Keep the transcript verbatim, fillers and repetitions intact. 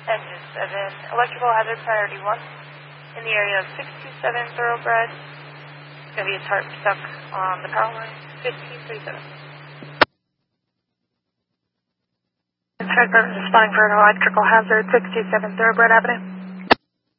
Engine seven, electrical hazard priority one, in the area of six two seven Thoroughbred. It's going to be a tarp stuck on the power line, fifteen thirty-seven. Inspector responding for an electrical hazard, six two seven Thoroughbred Avenue.